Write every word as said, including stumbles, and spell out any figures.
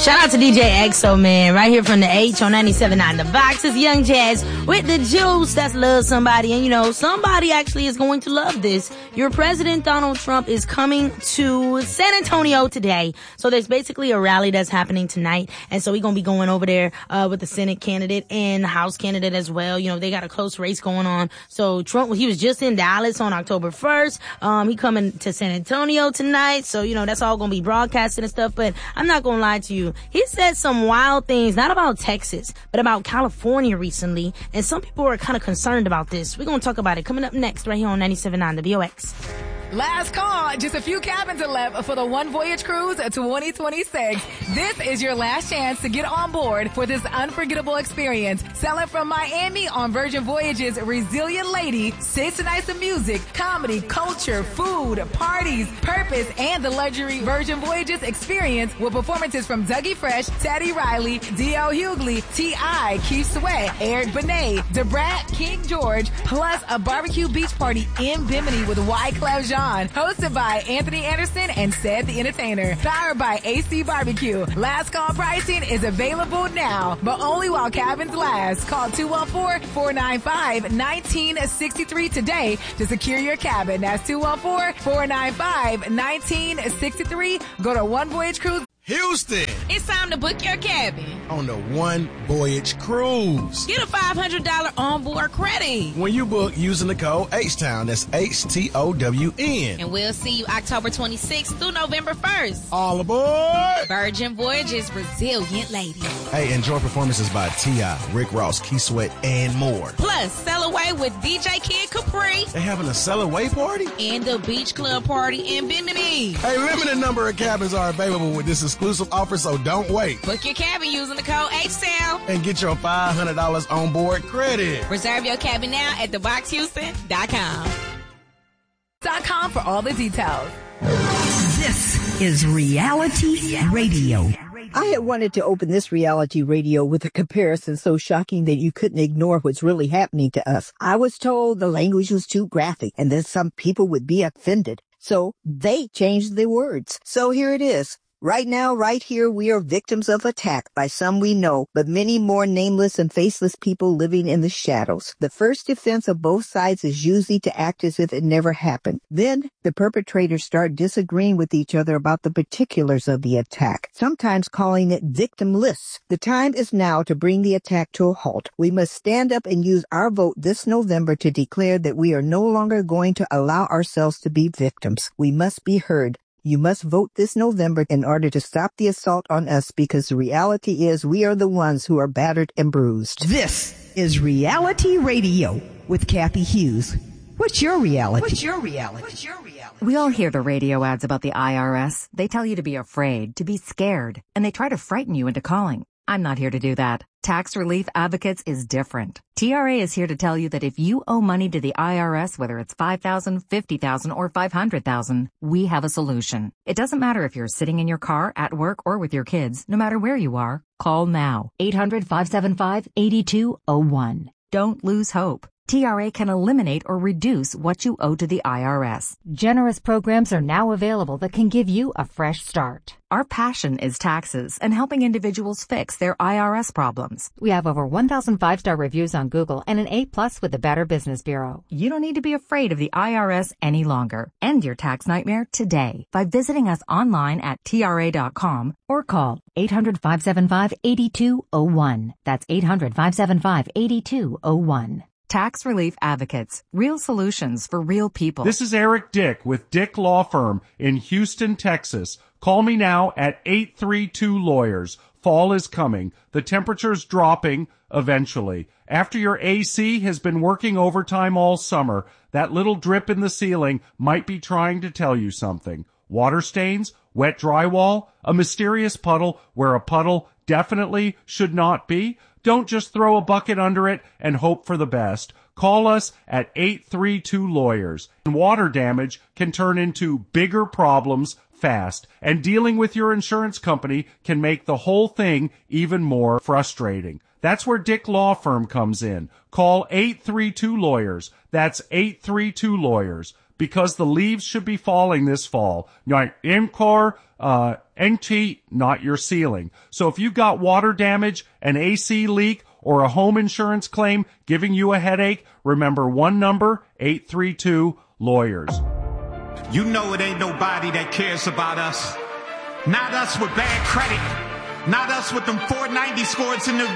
Shout out to D J Exo, man. Right here from the H on ninety-seven point nine The Box. It's Young Jazz with the juice. That's Love Somebody. And, you know, somebody actually is going to love this. Your president, Donald Trump, is coming to San Antonio today. So there's basically a rally that's happening tonight. And so we're going to be going over there uh with the Senate candidate and the House candidate as well. You know, they got a close race going on. So Trump, he was just in Dallas on October first. Um, he coming to San Antonio tonight. So, you know, that's all going to be broadcasted and stuff. But I'm not going to lie to you. He said some wild things, not about Texas, but about California recently. And some people are kind of concerned about this. We're going to talk about it coming up next right here on ninety-seven point nine The B O X. Last call. Just a few cabins are left for the One Voyage Cruise twenty twenty-six. This is your last chance to get on board for this unforgettable experience. Sailing from Miami on Virgin Voyages, Resilient Lady, six nights of music, comedy, culture, food, parties, purpose, and the luxury Virgin Voyages experience with performances from Dougie Fresh, Teddy Riley, D L Hughley, T I, Keith Sweat, Eric Benet, Debrat, King George, plus a barbecue beach party in Bimini with Wyclef Jean. Hosted by Anthony Anderson and Ced the Entertainer. Powered by A C Barbecue. Last call pricing is available now, but only while cabins last. Call two one four, four nine five, one nine six three today to secure your cabin. That's two one four, four nine five, one nine six three. Go to One Voyage Cruise. Houston. It's time to book your cabin on the One Voyage Cruise. Get a five hundred dollars onboard credit when you book using the code H-Town. That's H T O W N. And we'll see you October twenty-sixth through November first. All aboard. Virgin Voyages, Resilient Lady. Hey, enjoy performances by T I, Rick Ross, Keith Sweat, and more. Plus, sail away with D J Kid Capri. They having a sail away party? And the Beach Club party in Bimini. Hey, limited number of cabins are available with this exclusive offer, so don't wait. Book your cabin using the code H-Town. And get your five hundred dollars onboard credit. Reserve your cabin now at the box houston dot com. Dot com for all the details. This is Reality Radio. I had wanted to open this reality radio with a comparison so shocking that you couldn't ignore what's really happening to us. I was told the language was too graphic and that some people would be offended. So they changed the words. So here it is. Right now, right here, we are victims of attack by some we know, but many more nameless and faceless people living in the shadows. The first defense of both sides is usually to act as if it never happened. Then the perpetrators start disagreeing with each other about the particulars of the attack, sometimes calling it victimless. The time is now to bring the attack to a halt. We must stand up and use our vote this November to declare that we are no longer going to allow ourselves to be victims. We must be heard. You must vote this November in order to stop the assault on us, because the reality is we are the ones who are battered and bruised. This is Reality Radio with Kathy Hughes. What's your reality? What's your reality? What's your reality? We all hear the radio ads about the I R S. They tell you to be afraid, to be scared, and they try to frighten you into calling. I'm not here to do that. Tax Relief Advocates is different. T R A is here to tell you that if you owe money to the I R S, whether it's five thousand dollars, fifty thousand dollars, or five hundred thousand dollars, we have a solution. It doesn't matter if you're sitting in your car, at work, or with your kids. No matter where you are, call now. eight hundred, five seven five, eight two zero one. Don't lose hope. T R A can eliminate or reduce what you owe to the I R S. Generous programs are now available that can give you a fresh start. Our passion is taxes and helping individuals fix their I R S problems. We have over one thousand five-star reviews on Google and an A plus with the Better Business Bureau. You don't need to be afraid of the I R S any longer. End your tax nightmare today by visiting us online at T R A dot com or call eight hundred, five seven five, eight two zero one. That's eight hundred, five seven five, eight two zero one. Tax Relief Advocates. Real solutions for real people. This is Eric Dick with Dick Law Firm in Houston, Texas. Call me now at eight three two lawyers. Fall is coming. The temperature's dropping eventually. After your A C has been working overtime all summer, that little drip in the ceiling might be trying to tell you something. Water stains, wet drywall, a mysterious puddle where a puddle definitely should not be. Don't just throw a bucket under it and hope for the best. Call us at eight three two lawyers. Water damage can turn into bigger problems fast, and dealing with your insurance company can make the whole thing even more frustrating. That's where Dick Law Firm comes in. Call eight three two lawyers. That's eight three two lawyers. Because the leaves should be falling this fall. Now, M C O R, uh, and T, not your ceiling. So if you've got water damage, an A C leak, or a home insurance claim giving you a headache, remember one number, eight three two, lawyers. You know it ain't nobody that cares about us. Not us with bad credit. Not us with them four ninety scores in the